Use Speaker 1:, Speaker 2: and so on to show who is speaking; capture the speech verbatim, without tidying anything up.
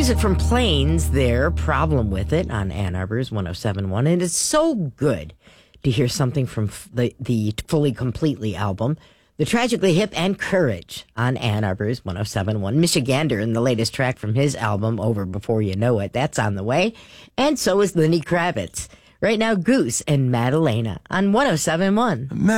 Speaker 1: music from Plains, their Problem With It on Ann Arbor's one oh seven point one. And it's so good to hear something from the, the Fully Completely album, The Tragically Hip and Courage on Ann Arbor's one oh seven point one. Michigander and the latest track from his album, Over Before You Know It. That's on the way. And so is Lenny Kravitz. Right now, Goose and Madalena on one oh seven point one.